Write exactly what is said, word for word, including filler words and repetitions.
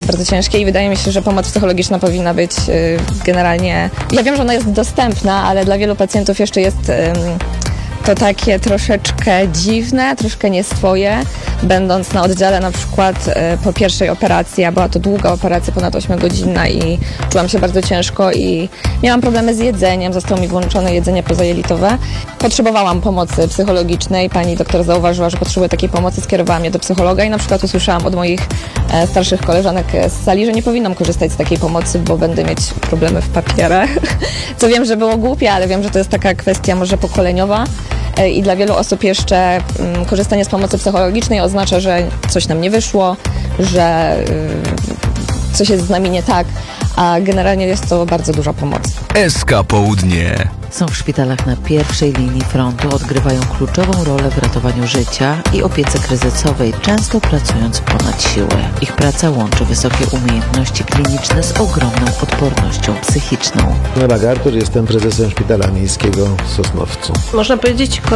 bardzo ciężkie i wydaje mi się, że pomoc psychologiczna powinna być generalnie... Ja wiem, że ona jest dostępna, ale dla wielu pacjentów jeszcze jest to takie troszeczkę dziwne, troszkę nieswoje, będąc na oddziale na przykład po pierwszej operacji, a była to długa operacja, ponad ośmiogodzinna i czułam się bardzo ciężko i miałam problemy z jedzeniem, zostało mi włączone jedzenie pozajelitowe. Potrzebowałam pomocy psychologicznej, pani doktor zauważyła, że potrzebuję takiej pomocy, skierowała mnie do psychologa i na przykład usłyszałam od moich starszych koleżanek z sali, że nie powinnam korzystać z takiej pomocy, bo będę mieć problemy w papierach. Co wiem, że było głupie, ale wiem, że to jest taka kwestia może pokoleniowa. I dla wielu osób jeszcze mm, korzystanie z pomocy psychologicznej oznacza, że coś nam nie wyszło, że y, coś jest z nami nie tak, a generalnie jest to bardzo duża pomoc. S K Południe. Są w szpitalach na pierwszej linii frontu, odgrywają kluczową rolę w ratowaniu życia i opiece kryzysowej, często pracując ponad siłę. Ich praca łączy wysokie umiejętności kliniczne z ogromną odpornością psychiczną. Elaga Artur, jestem prezesem Szpitala Miejskiego w Sosnowcu. Można powiedzieć